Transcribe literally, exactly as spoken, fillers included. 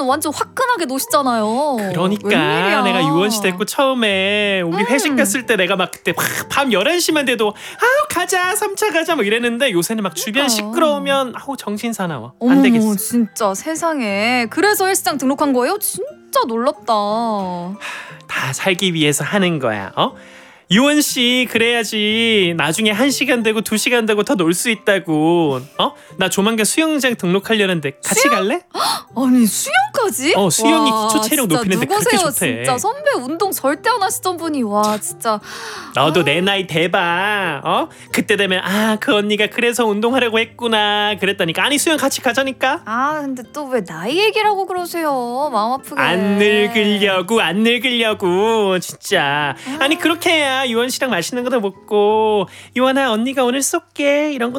언니는 완전 화끈하게 노시잖아요. 그러니까 웬일이야. 내가 유원시 됐고 처음에 우리 음. 회식 갔을 때 내가 막 그때 밤 열한 시만 돼도 아우 가자 삼 차 가자 막 이랬는데 요새는 막 주변 그러니까. 시끄러우면 아우 정신 사나워. 어머, 안 되겠어. 진짜 세상에. 그래서 헬스장 등록한 거예요? 진짜 놀랍다. 다 살기 위해서 하는 거야. 어? 유원 씨 그래야지 나중에 한 시간 되고 두 시간 되고 더 놀 수 있다고. 어? 나 조만간 수영장 등록하려는데 같이 수영? 갈래? 아니 수영까지? 어, 수영이 와, 기초 체력 진짜 높이는데 그렇게 누구세요, 좋대. 진짜 선배 운동 절대 안 하시던 분이. 와 진짜. 너도 내 나이 대봐. 어? 그때 되면 아 그 언니가 그래서 운동하려고 했구나 그랬다니까. 아니 수영 같이 가자니까. 아 근데 또 왜 나이 얘기라고 그러세요? 마음 아프게. 안 늙으려고 안 늙으려고 진짜. 아니 그렇게 해야 유원 씨랑 맛있는 거도 먹고 유원아 언니가 오늘 쏠게 이런 것도